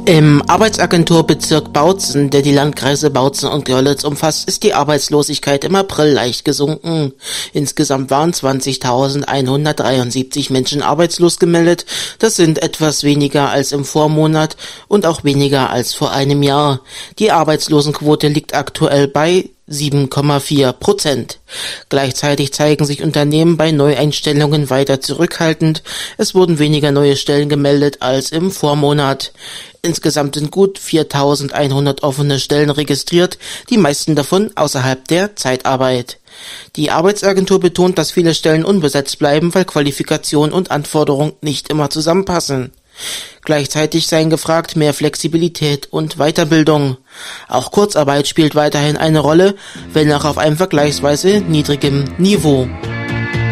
Im Arbeitsagenturbezirk Bautzen, der die Landkreise Bautzen und Görlitz umfasst, ist die Arbeitslosigkeit im April leicht gesunken. Insgesamt waren 20.173 Menschen arbeitslos gemeldet. Das sind etwas weniger als im Vormonat und auch weniger als vor einem Jahr. Die Arbeitslosenquote liegt aktuell bei 7,4%. Gleichzeitig zeigen sich Unternehmen bei Neueinstellungen weiter zurückhaltend. Es wurden weniger neue Stellen gemeldet als im Vormonat. Insgesamt sind gut 4.100 offene Stellen registriert, die meisten davon außerhalb der Zeitarbeit. Die Arbeitsagentur betont, dass viele Stellen unbesetzt bleiben, weil Qualifikation und Anforderung nicht immer zusammenpassen. Gleichzeitig seien gefragt mehr Flexibilität und Weiterbildung. Auch Kurzarbeit spielt weiterhin eine Rolle, wenn auch auf einem vergleichsweise niedrigem Niveau.